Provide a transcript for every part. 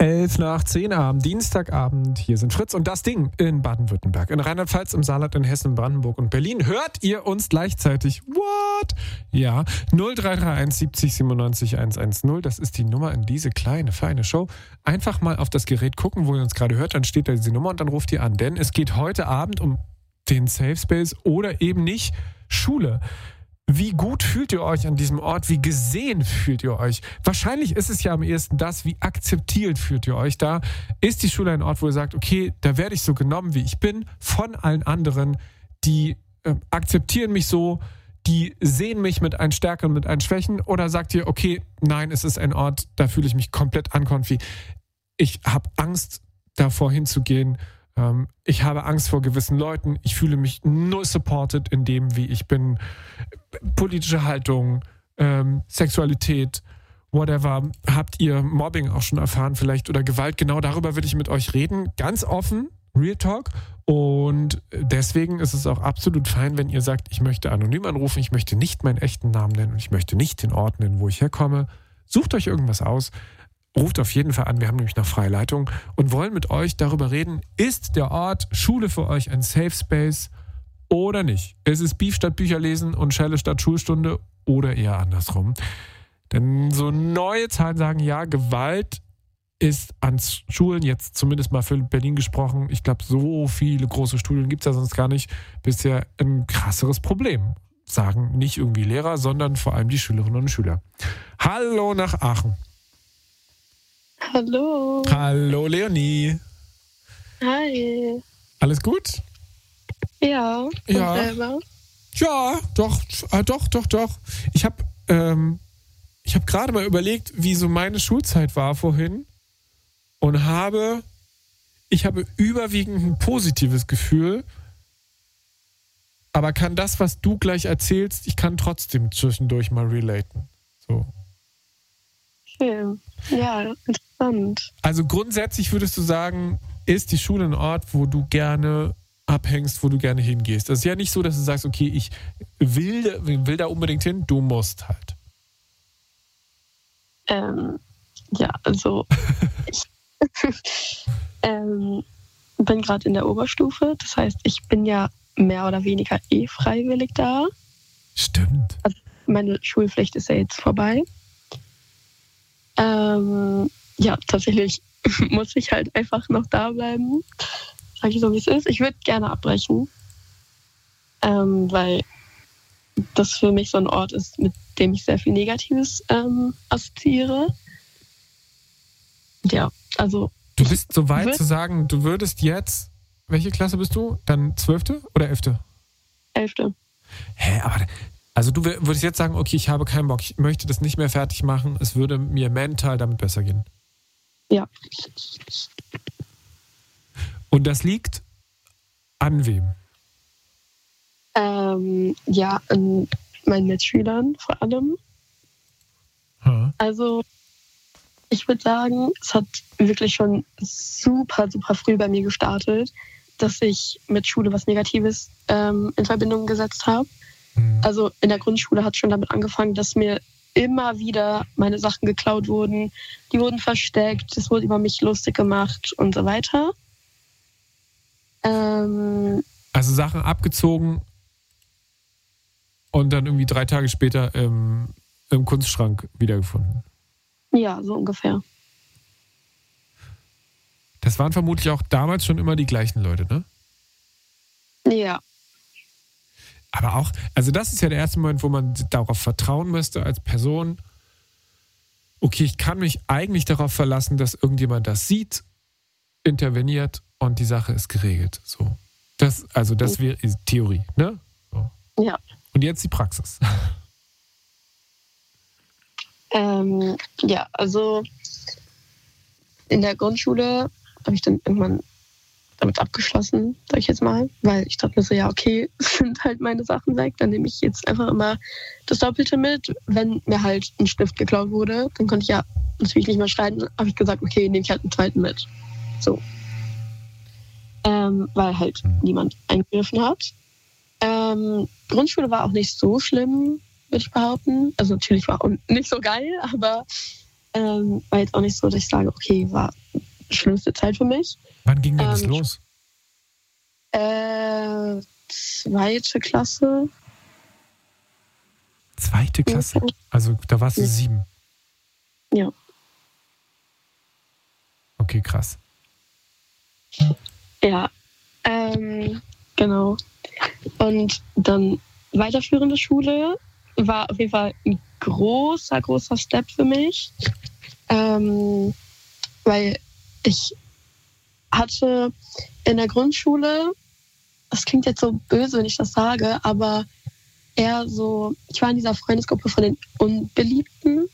11:10 am Dienstagabend. Hier sind Fritz und das Ding in Baden-Württemberg, in Rheinland-Pfalz, im Saarland, in Hessen, in Brandenburg und Berlin. Hört ihr uns gleichzeitig? What? Ja, 0331 70 97 110. Das ist die Nummer in diese kleine, feine Show. Einfach mal auf das Gerät gucken, wo ihr uns gerade hört. Dann steht da diese Nummer und dann ruft ihr an. Denn es geht heute Abend um den Safe Space oder eben nicht Schule. Wie gut fühlt ihr euch an diesem Ort? Wie gesehen fühlt ihr euch? Wahrscheinlich ist es ja am ehesten das, wie akzeptiert fühlt ihr euch da? Ist die Schule ein Ort, wo ihr sagt, okay, da werde ich so genommen, wie ich bin, von allen anderen, die akzeptieren mich so, die sehen mich mit einen Stärken und mit einen Schwächen? Oder sagt ihr, okay, nein, es ist ein Ort, da fühle ich mich komplett unconfy. Ich habe Angst, davor hinzugehen. Ich habe Angst vor gewissen Leuten. Ich fühle mich nur supported in dem, wie ich bin. Politische Haltung, Sexualität, whatever. Habt ihr Mobbing auch schon erfahren vielleicht oder Gewalt? Genau darüber will ich mit euch reden. Ganz offen, Real Talk. Und deswegen ist es auch absolut fein, wenn ihr sagt, ich möchte anonym anrufen, ich möchte nicht meinen echten Namen nennen und ich möchte nicht den Ort nennen, wo ich herkomme. Sucht euch irgendwas aus. Ruft auf jeden Fall an, wir haben nämlich noch freie Leitung und wollen mit euch darüber reden, ist der Ort Schule für euch ein Safe Space oder nicht? Ist es Beef statt Bücherlesen und Schelle statt Schulstunde oder eher andersrum? Denn so neue Zahlen sagen, ja, Gewalt ist an Schulen, jetzt zumindest mal für Berlin gesprochen, ich glaube, so viele große Schulen gibt es ja sonst gar nicht, bisher ein krasseres Problem. Sagen nicht irgendwie Lehrer, sondern vor allem die Schülerinnen und Schüler. Hallo nach Aachen. Hallo. Hallo Leonie. Hi. Alles gut? Ja. Und selber? Ja, doch. Ich habe gerade mal überlegt, wie so meine Schulzeit war vorhin und ich habe überwiegend ein positives Gefühl, aber kann das, was du gleich erzählst, ich kann trotzdem zwischendurch mal relaten. So. Schön. Ja, interessant. Also grundsätzlich würdest du sagen, ist die Schule ein Ort, wo du gerne abhängst, wo du gerne hingehst. Das ist ja nicht so, dass du sagst, okay, ich will da unbedingt hin, du musst halt. Ja, also ich bin gerade in der Oberstufe. Das heißt, ich bin ja mehr oder weniger freiwillig da. Stimmt. Also meine Schulpflicht ist ja jetzt vorbei. Ja, tatsächlich muss ich halt einfach noch da bleiben. Sag ich so, wie es ist. Ich würde gerne abbrechen, weil das für mich so ein Ort ist, mit dem ich sehr viel Negatives assoziiere. Ja, also... Du bist so weit zu sagen, du würdest jetzt... Welche Klasse bist du? Dann 12. oder 11.? 11. Hä, aber... Also du würdest jetzt sagen, okay, ich habe keinen Bock, ich möchte das nicht mehr fertig machen, es würde mir mental damit besser gehen. Ja. Und das liegt an wem? Ja, an meinen Mitschülern vor allem. Also ich würde sagen, es hat wirklich schon super, super früh bei mir gestartet, dass ich mit Schule was Negatives in Verbindung gesetzt habe. Also in der Grundschule hat es schon damit angefangen, dass mir immer wieder meine Sachen geklaut wurden. Die wurden versteckt, es wurde über mich lustig gemacht und so weiter. Also Sachen abgezogen und dann irgendwie 3 Tage später im Kunstschrank wiedergefunden. Ja, so ungefähr. Das waren vermutlich auch damals schon immer die gleichen Leute, ne? Ja. Aber auch, also das ist ja der erste Moment, wo man darauf vertrauen müsste als Person. Okay, ich kann mich eigentlich darauf verlassen, dass irgendjemand das sieht, interveniert und die Sache ist geregelt. So. Das wäre Theorie, ne? So. Ja. Und jetzt die Praxis. Ja, also in der Grundschule habe ich dann irgendwann damit abgeschlossen, sag ich jetzt mal, weil ich dachte mir so, ja, okay, es sind halt meine Sachen weg, dann nehme ich jetzt einfach immer das Doppelte mit. Wenn mir halt ein Stift geklaut wurde, dann konnte ich ja natürlich nicht mehr schreiben, habe ich gesagt, okay, nehme ich halt einen zweiten mit. So. Weil halt niemand eingegriffen hat. Grundschule war auch nicht so schlimm, würde ich behaupten. Also natürlich war auch nicht so geil, aber War jetzt auch nicht so, dass ich sage, okay, war die schlimmste Zeit für mich. Wann ging denn das los? Zweite Klasse. Zweite Klasse? Also da warst du 7? Ja. Okay, krass. Ja, genau. Und dann weiterführende Schule war auf jeden Fall ein großer Step für mich, weil ich hatte in der Grundschule, das klingt jetzt so böse, wenn ich das sage, aber eher so, ich war in dieser Freundesgruppe von den Unbeliebten.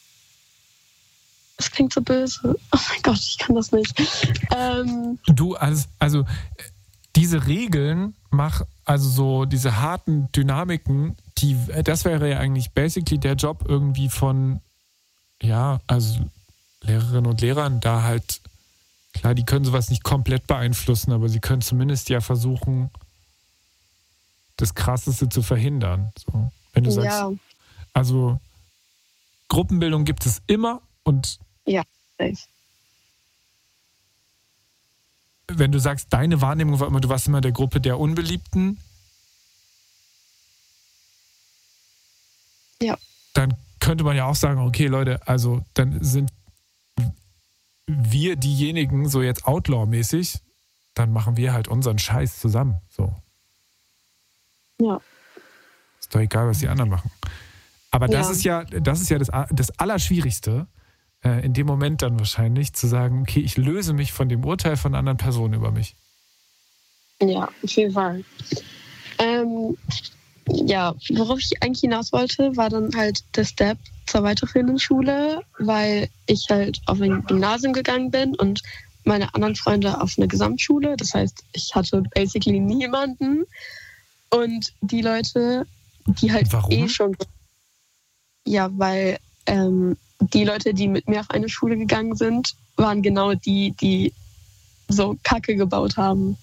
Das klingt so böse. Oh mein Gott, ich kann das nicht. Du, also diese Regeln, also so diese harten Dynamiken, das wäre ja eigentlich basically der Job irgendwie von, ja, also Lehrerinnen und Lehrern, da halt, klar, die können sowas nicht komplett beeinflussen, aber sie können zumindest ja versuchen, das Krasseste zu verhindern. So, wenn du sagst, also Gruppenbildung gibt es immer und ja, safe. Wenn du sagst, deine Wahrnehmung war immer, du warst immer der Gruppe der Unbeliebten, ja, dann könnte man ja auch sagen, okay Leute, also dann sind wir diejenigen, so jetzt Outlaw-mäßig, dann machen wir halt unseren Scheiß zusammen. So. Ja. Ist doch egal, was die anderen machen. Aber das ist ja das Allerschwierigste, in dem Moment dann wahrscheinlich, zu sagen, okay, ich löse mich von dem Urteil von anderen Personen über mich. Ja, auf jeden Fall. Ja, worauf ich eigentlich hinaus wollte, war dann halt der Step zur weiterführenden Schule, weil ich halt auf ein Gymnasium gegangen bin und meine anderen Freunde auf eine Gesamtschule. Das heißt, ich hatte basically niemanden. Und die Leute, die halt schon... Ja, weil die Leute, die mit mir auf eine Schule gegangen sind, waren genau die so Kacke gebaut haben.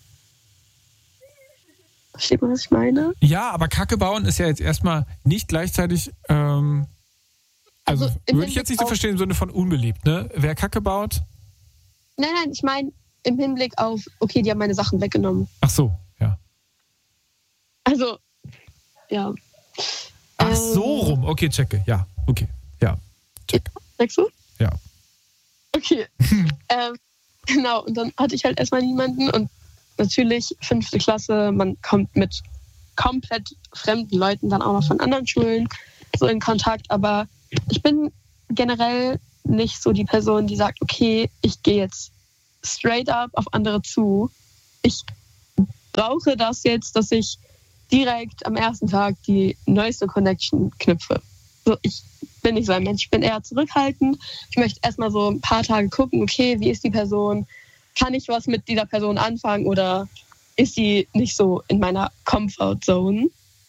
Versteht man, was ich meine? Ja, aber Kacke bauen ist ja jetzt erstmal nicht gleichzeitig, also würde ich jetzt nicht so verstehen im Sinne von unbeliebt, ne? Wer Kacke baut? Nein, ich meine im Hinblick auf, okay, die haben meine Sachen weggenommen. Ach so, ja. Also, ja. Ach so rum, okay, checke, ja, okay, ja, check. Sagst du? Ja. Okay, genau, und dann hatte ich halt erstmal niemanden und natürlich 5. Klasse, man kommt mit komplett fremden Leuten dann auch noch von anderen Schulen so in Kontakt, aber ich bin generell nicht so die Person, die sagt, okay, ich gehe jetzt straight up auf andere zu. Ich brauche das jetzt, dass ich direkt am ersten Tag die neueste Connection knüpfe. So, ich bin nicht so ein Mensch, ich bin eher zurückhaltend. Ich möchte erstmal so ein paar Tage gucken, okay, wie ist die Person? Kann ich was mit dieser Person anfangen oder ist sie nicht so in meiner Comfort Zone?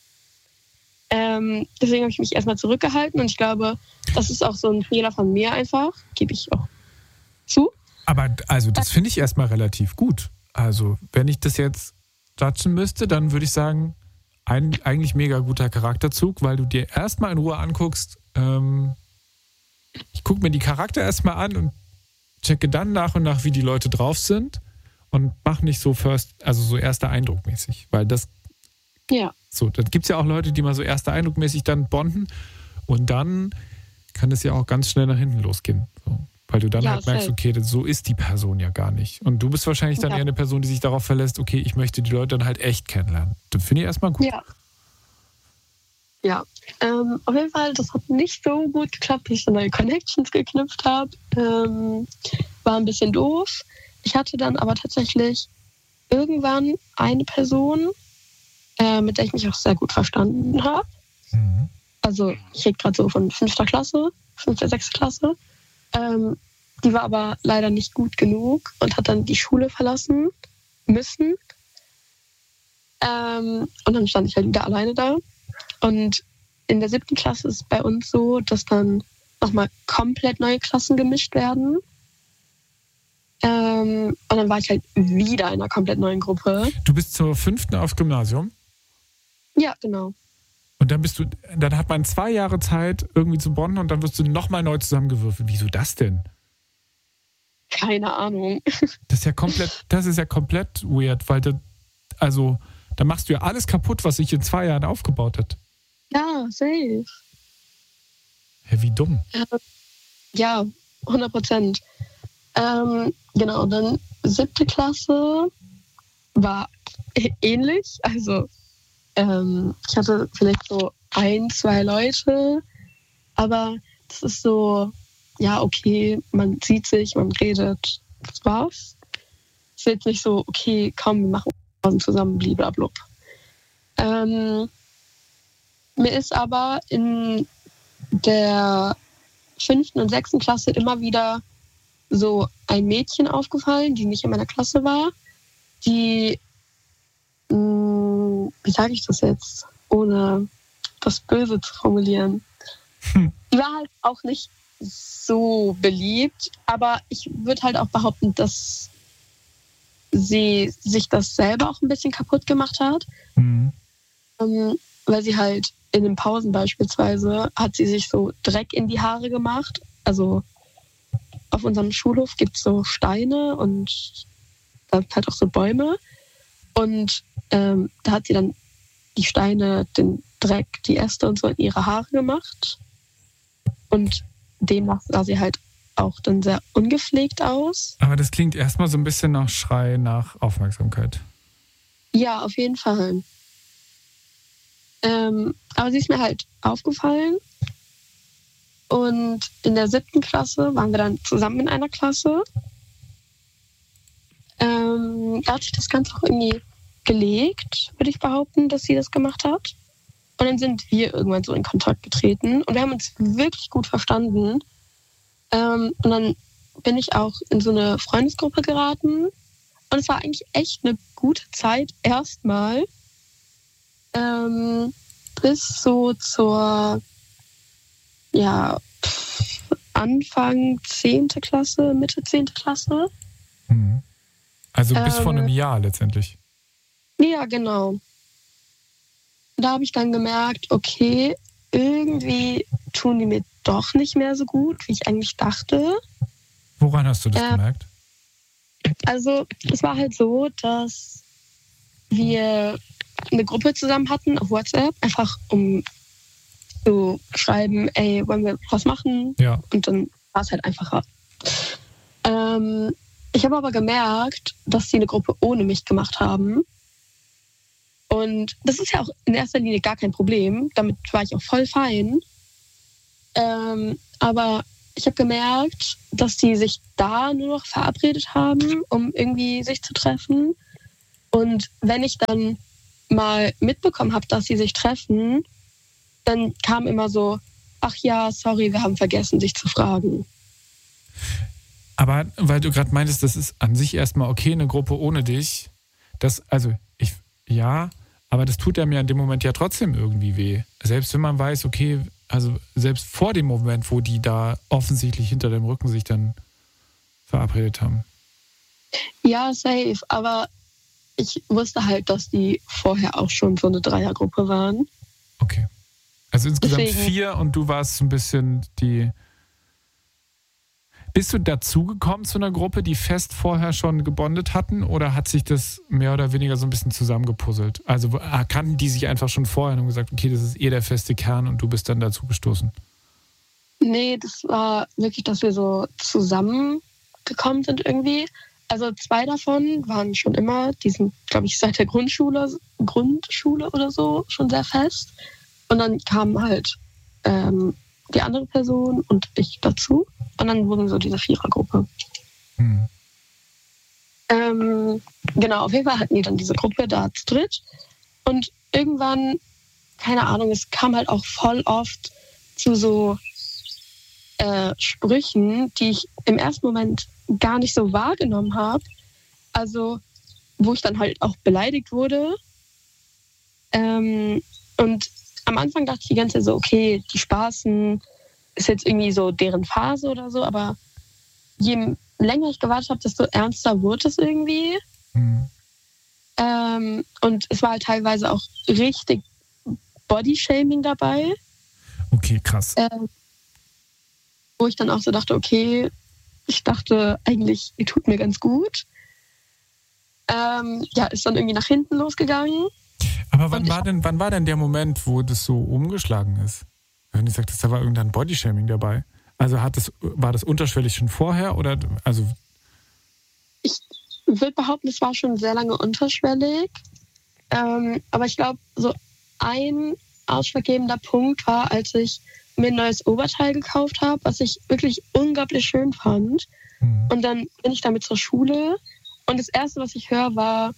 Deswegen habe ich mich erstmal zurückgehalten und ich glaube, das ist auch so ein Fehler von mir einfach, gebe ich auch zu. Aber also das finde ich erstmal relativ gut. Also wenn ich das jetzt judgen müsste, dann würde ich sagen, eigentlich mega guter Charakterzug, weil du dir erstmal in Ruhe anguckst, ich gucke mir die Charakter erstmal an und checke dann nach und nach, wie die Leute drauf sind und mach nicht so so erster Eindruck mäßig, weil das so, dann gibt es ja auch Leute, die mal so erster Eindruck mäßig dann bonden und dann kann es ja auch ganz schnell nach hinten losgehen, so, weil du dann halt merkst, okay, so ist die Person ja gar nicht und du bist wahrscheinlich dann eher eine Person, die sich darauf verlässt, okay, ich möchte die Leute dann halt echt kennenlernen. Das finde ich erstmal gut. Ja, auf jeden Fall, das hat nicht so gut geklappt, wie ich so neue Connections geknüpft habe. War ein bisschen doof. Ich hatte dann aber tatsächlich irgendwann eine Person, mit der ich mich auch sehr gut verstanden habe. Mhm. Also ich rede gerade so von 5. Klasse, 5., 6. Klasse. Die war aber leider nicht gut genug und hat dann die Schule verlassen müssen. Und dann stand ich halt wieder alleine da. Und in der 7. Klasse ist es bei uns so, dass dann nochmal komplett neue Klassen gemischt werden. Und dann war ich halt wieder in einer komplett neuen Gruppe. Du bist zur 5. aufs Gymnasium? Ja, genau. Und dann hat man 2 Jahre Zeit, irgendwie zu bonden und dann wirst du nochmal neu zusammengewürfelt. Wieso das denn? Keine Ahnung. Das ist ja komplett weird, weil da machst du ja alles kaputt, was sich in 2 Jahren aufgebaut hat. Ja, safe. Ja, wie dumm. Ja, 100%. Genau, dann 7. Klasse war ähnlich. Also ich hatte vielleicht so 1, 2 Leute, aber das ist so, ja, okay, man sieht sich, man redet, das war's. Es ist jetzt nicht so, okay, komm, wir machen zusammen, blablabla. Mir ist aber in der 5. und 6. Klasse immer wieder so ein Mädchen aufgefallen, die nicht in meiner Klasse war, die, wie sage ich das jetzt, ohne das Böse zu formulieren. Die war halt auch nicht so beliebt, aber ich würde halt auch behaupten, dass sie sich das selber auch ein bisschen kaputt gemacht hat. Mhm. Weil sie halt in den Pausen beispielsweise hat sie sich so Dreck in die Haare gemacht. Also auf unserem Schulhof gibt es so Steine und da sind halt auch so Bäume. Und da hat sie dann die Steine, den Dreck, die Äste und so in ihre Haare gemacht. Und demnach sah sie halt auch dann sehr ungepflegt aus. Aber das klingt erstmal so ein bisschen nach Schrei nach Aufmerksamkeit. Ja, auf jeden Fall. Aber sie ist mir halt aufgefallen. Und in der 7. Klasse waren wir dann zusammen in einer Klasse. Da hat sich das Ganze auch irgendwie gelegt, würde ich behaupten, dass sie das gemacht hat. Und dann sind wir irgendwann so in Kontakt getreten. Und wir haben uns wirklich gut verstanden. Und dann bin ich auch in so eine Freundesgruppe geraten. Und es war eigentlich echt eine gute Zeit erstmal. Bis so zur Anfang 10. Klasse, Mitte 10. Klasse. Mhm. Also bis vor einem Jahr letztendlich. Ja, genau. Da habe ich dann gemerkt, okay, irgendwie tun die mir doch nicht mehr so gut, wie ich eigentlich dachte. Woran hast du das gemerkt? Also es war halt so, dass wir eine Gruppe zusammen hatten auf WhatsApp, einfach um zu schreiben, ey, wollen wir was machen? Ja. Und dann war es halt einfacher. Ich habe aber gemerkt, dass sie eine Gruppe ohne mich gemacht haben. Und das ist ja auch in erster Linie gar kein Problem. Damit war ich auch voll fein. Aber ich habe gemerkt, dass die sich da nur noch verabredet haben, um irgendwie sich zu treffen. Und wenn ich dann mal mitbekommen habe, dass sie sich treffen, dann kam immer so, ach ja, sorry, wir haben vergessen, dich zu fragen. Aber weil du gerade meintest, das ist an sich erstmal okay, eine Gruppe ohne dich. Aber das tut einem ja in dem Moment ja trotzdem irgendwie weh. Selbst wenn man weiß, okay, also selbst vor dem Moment, wo die da offensichtlich hinter dem Rücken sich dann verabredet haben. Ja, safe. Aber ich wusste halt, dass die vorher auch schon so eine Dreiergruppe waren. Okay. Also insgesamt Deswegen 4 und du warst so ein bisschen die... Bist du dazugekommen zu einer Gruppe, die fest vorher schon gebondet hatten, oder hat sich das mehr oder weniger so ein bisschen zusammengepuzzelt? Also kannten die sich einfach schon vorher und haben gesagt, okay, das ist der feste Kern und du bist dann dazugestoßen? Nee, das war wirklich, dass wir so zusammengekommen sind irgendwie. Also 2 davon waren schon immer, die sind, glaube ich, seit der Grundschule oder so schon sehr fest. Und dann kamen halt die andere Person und ich dazu. Und dann wurden so diese 4er-Gruppe. Mhm. Genau, auf jeden Fall hatten die dann diese Gruppe da zu dritt. Und irgendwann, keine Ahnung, es kam halt auch voll oft zu so Sprüchen, die ich im ersten Moment gar nicht so wahrgenommen habe. Also, wo ich dann halt auch beleidigt wurde. Und am Anfang dachte ich die ganze Zeit so, okay, die spaßen, ist jetzt irgendwie so deren Phase oder so, aber je länger ich gewartet habe, desto ernster wurde es irgendwie. Mhm. Und es war halt teilweise auch richtig Bodyshaming dabei. Okay, krass. Wo ich dann auch so dachte, okay, ich dachte eigentlich, ihr tut mir ganz gut. Ist dann irgendwie nach hinten losgegangen. Aber wann war denn der Moment, wo das so umgeschlagen ist? Wenn du sagtest, da war irgendein Bodyshaming dabei. Also war das unterschwellig schon vorher oder also? Ich würde behaupten, es war schon sehr lange unterschwellig. Aber ich glaube, so ein ausschlaggebender Punkt war, als ich mir ein neues Oberteil gekauft habe, was ich wirklich unglaublich schön fand. Und dann bin ich damit zur Schule. Und das Erste, was ich höre, war,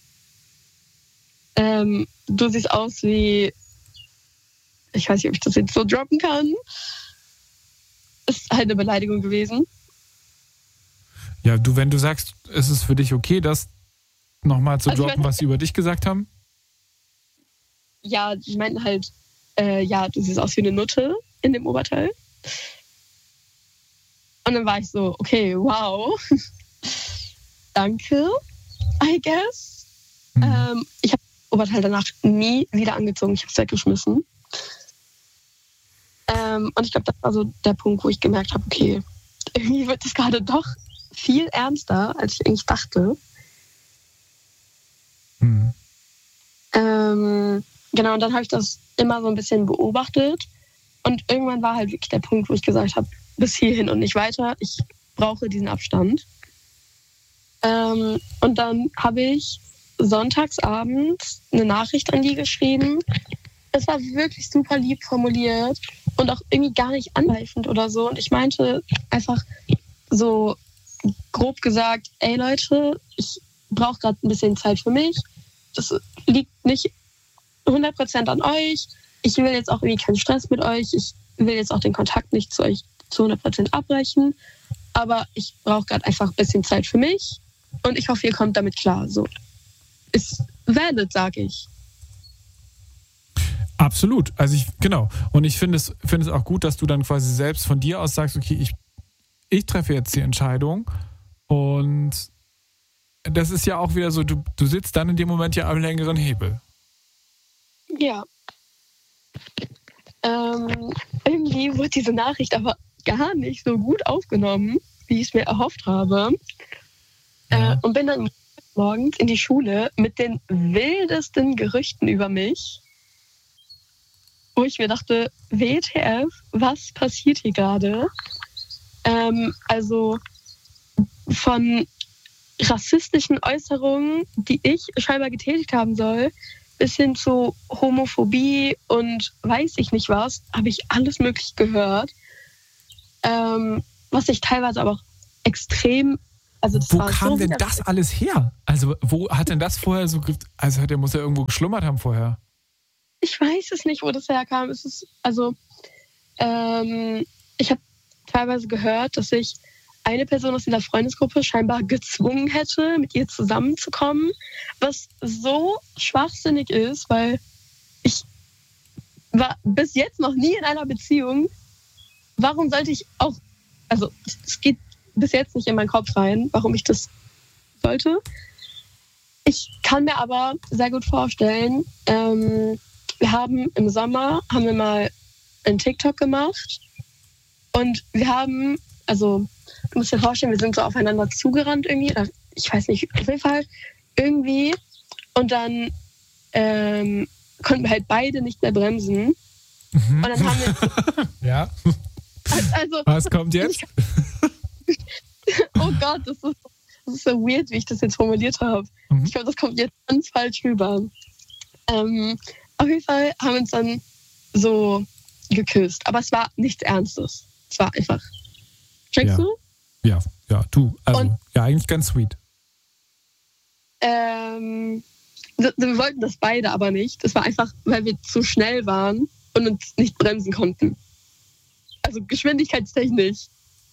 du siehst aus wie, ich weiß nicht, ob ich das jetzt so droppen kann. Ist halt eine Beleidigung gewesen. Ja, wenn du sagst, ist es für dich okay, das nochmal zu droppen, was sie über dich gesagt haben? Ja, die meinten halt, du siehst aus wie eine Nutte in dem Oberteil. Und dann war ich so, okay, wow. Danke, I guess. Ich habe das Oberteil danach nie wieder angezogen. Ich habe es weggeschmissen. Und ich glaube, das war so der Punkt, wo ich gemerkt habe, okay, irgendwie wird das gerade doch viel ernster, als ich eigentlich dachte. Genau, und dann habe ich das immer so ein bisschen beobachtet. Und irgendwann war halt wirklich der Punkt, wo ich gesagt habe, bis hierhin und nicht weiter. Ich brauche diesen Abstand. Und dann habe ich sonntagsabends eine Nachricht an die geschrieben. Es war wirklich super lieb formuliert und auch irgendwie gar nicht angreifend oder so. Und ich meinte einfach so grob gesagt, ey Leute, ich brauche gerade ein bisschen Zeit für mich. Das liegt nicht 100% an euch. Ich will jetzt auch irgendwie keinen Stress mit euch. Ich will jetzt auch den Kontakt nicht zu euch zu 100% abbrechen. Aber ich brauche gerade einfach ein bisschen Zeit für mich. Und ich hoffe, ihr kommt damit klar. So ist valid, sage ich. Absolut. Also genau. Und ich finde es auch gut, dass du dann quasi selbst von dir aus sagst, okay, ich treffe jetzt die Entscheidung. Und das ist ja auch wieder so, du sitzt dann in dem Moment ja am längeren Hebel. Ja. Irgendwie wurde diese Nachricht aber gar nicht so gut aufgenommen, wie ich es mir erhofft habe. Ja. Und bin dann morgens in die Schule mit den wildesten Gerüchten über mich, wo ich mir dachte, WTF, was passiert hier gerade? Also von rassistischen Äußerungen, die ich scheinbar getätigt haben soll, bis hin zu Homophobie und weiß ich nicht was, habe ich alles Mögliche gehört. Was ich teilweise aber auch extrem... Also das wo war kam so denn das alles her? Also wo hat denn das vorher so... Also der muss ja irgendwo geschlummert haben vorher. Ich weiß es nicht, wo das herkam. Es ist, ich habe teilweise gehört, dass ich eine Person aus dieser Freundesgruppe scheinbar gezwungen hätte, mit ihr zusammenzukommen, was so schwachsinnig ist, weil ich war bis jetzt noch nie in einer Beziehung. Warum sollte ich auch, also es geht bis jetzt nicht in meinen Kopf rein, warum ich das sollte. Ich kann mir aber sehr gut vorstellen, wir haben im Sommer mal einen TikTok gemacht und wir haben, also du musst dir vorstellen, wir sind so aufeinander zugerannt irgendwie, oder ich weiß nicht, auf jeden Fall irgendwie und dann konnten wir halt beide nicht mehr bremsen. Und dann haben wir... Ja. Also, was kommt jetzt? Oh Gott, das ist so weird, wie ich das jetzt formuliert habe. Ich glaube, das kommt jetzt ganz falsch rüber. Auf jeden Fall haben wir uns dann so geküsst. Aber es war nichts Ernstes. Es war einfach... Checkst du? Ja, du. Also, und, ja, eigentlich ganz sweet. Wir wollten das beide aber nicht. Es war einfach, weil wir zu schnell waren und uns nicht bremsen konnten. Also geschwindigkeitstechnisch.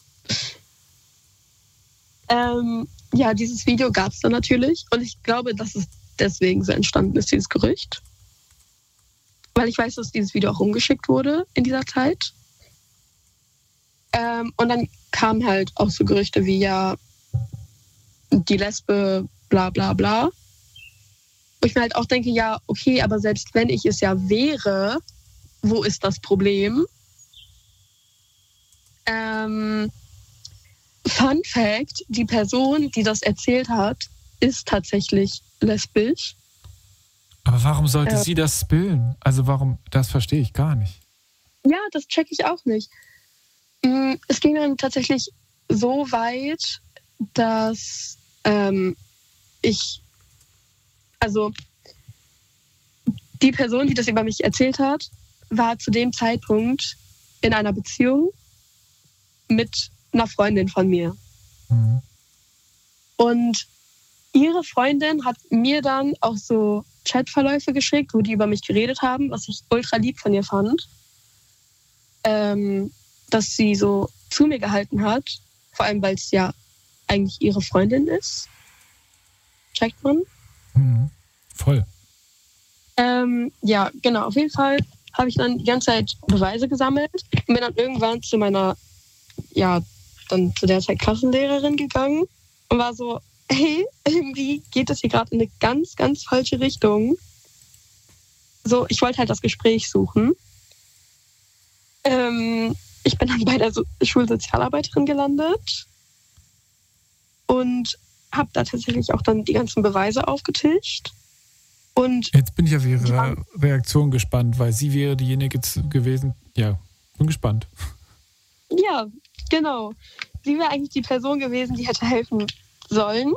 Dieses Video gab es dann natürlich. Und ich glaube, dass es deswegen so entstanden ist, dieses Gerücht. Weil ich weiß, dass dieses Video auch rumgeschickt wurde in dieser Zeit. Und dann kamen halt auch so Gerüchte wie, ja, die Lesbe, bla bla bla. Wo ich mir halt auch denke, ja, okay, aber selbst wenn ich es ja wäre, wo ist das Problem? Fun Fact, die Person, die das erzählt hat, ist tatsächlich lesbisch. Aber warum sollte sie das spillen? Also warum, das verstehe ich gar nicht. Ja, das check ich auch nicht. Es ging dann tatsächlich so weit, dass die Person, die das über mich erzählt hat, war zu dem Zeitpunkt in einer Beziehung mit einer Freundin von mir. Mhm. Und ihre Freundin hat mir dann auch so Chatverläufe geschickt, wo die über mich geredet haben, was ich ultra lieb von ihr fand. Dass sie so zu mir gehalten hat, vor allem, weil es ja eigentlich ihre Freundin ist. Checkt man? Mhm. Voll. Ja, genau. Auf jeden Fall habe ich dann die ganze Zeit Beweise gesammelt und bin dann irgendwann zu meiner, ja, dann zu der Zeit Klassenlehrerin gegangen und war so, hey, irgendwie geht das hier gerade in eine ganz, ganz falsche Richtung. So, ich wollte halt das Gespräch suchen. Ich bin dann bei der Schulsozialarbeiterin gelandet und habe da tatsächlich auch dann die ganzen Beweise aufgetischt. Und jetzt bin ich auf Ihre Reaktion gespannt, weil sie wäre diejenige gewesen. Ja, bin gespannt. Ja, genau. Sie wäre eigentlich die Person gewesen, die hätte helfen sollen.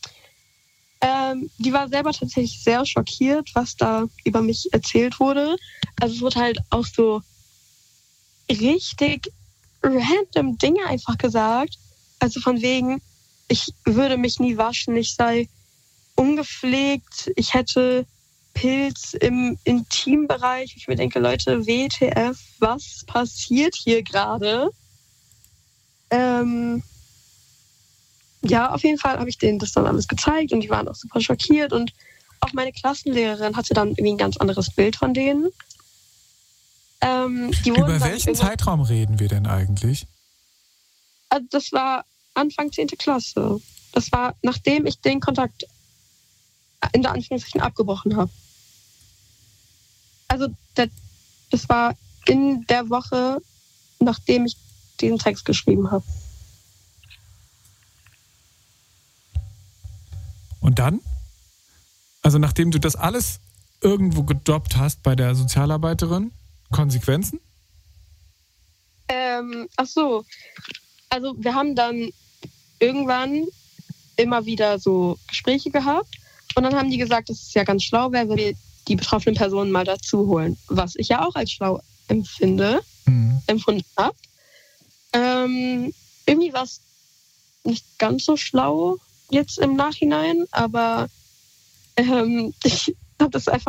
Die war selber tatsächlich sehr schockiert, was da über mich erzählt wurde. Also es wurde halt auch so richtig random Dinge einfach gesagt. Also von wegen, ich würde mich nie waschen, ich sei ungepflegt, ich hätte Pilz im Intimbereich. Ich mir denke, Leute, WTF, was passiert hier gerade? Ja, auf jeden Fall habe ich denen das dann alles gezeigt und die waren auch super schockiert und auch meine Klassenlehrerin hatte dann irgendwie ein ganz anderes Bild von denen. Über welchen Zeitraum reden wir denn eigentlich? Also das war Anfang 10. Klasse. Das war, nachdem ich den Kontakt in der Anführungszeichen abgebrochen habe. Also das war in der Woche, nachdem ich diesen Text geschrieben habe. Und dann? Also nachdem du das alles irgendwo gedroppt hast bei der Sozialarbeiterin, Konsequenzen? Ach so. Also wir haben dann irgendwann immer wieder so Gespräche gehabt und dann haben die gesagt, dass es ja ganz schlau wäre, wenn wir die betroffenen Personen mal dazu holen. Was ich ja auch als schlau empfunden habe. Irgendwie war es nicht ganz so schlau jetzt im Nachhinein, aber ich habe das einfach